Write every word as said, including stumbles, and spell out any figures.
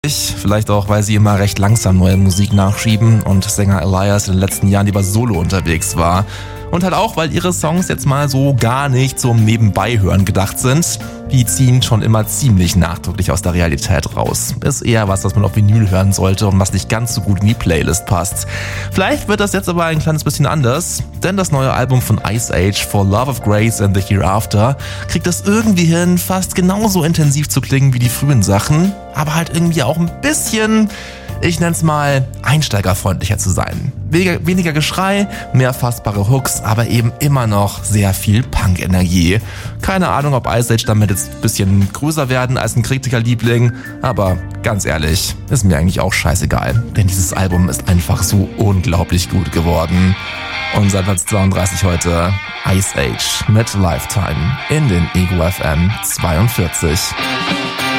Vielleicht auch, weil sie immer recht langsam neue Musik nachschieben und Sänger Elias in den letzten Jahren lieber solo unterwegs war. Und halt auch, weil ihre Songs jetzt mal so gar nicht zum Nebenbeihören gedacht sind. Die ziehen schon immer ziemlich nachdrücklich aus der Realität raus. Ist eher was, was man auf Vinyl hören sollte und was nicht ganz so gut in die Playlist passt. Vielleicht wird das jetzt aber ein kleines bisschen anders, denn das neue Album von Ice Age, For Love of Grace and the Hereafter, kriegt es irgendwie hin, fast genauso intensiv zu klingen wie die frühen Sachen, aber halt irgendwie auch ein bisschen, ich nenn's mal, einsteigerfreundlicher zu sein. Weniger, weniger Geschrei, mehr fassbare Hooks, aber eben immer noch sehr viel Punk-Energie. Keine Ahnung, ob Ice Age damit jetzt ein bisschen größer werden als ein Kritikerliebling, aber ganz ehrlich, ist mir eigentlich auch scheißegal, denn dieses Album ist einfach so unglaublich gut geworden. Unser Platz zweiunddreißig heute, Ice Age mit Lifetime in den Ego F M zweiundvierzig.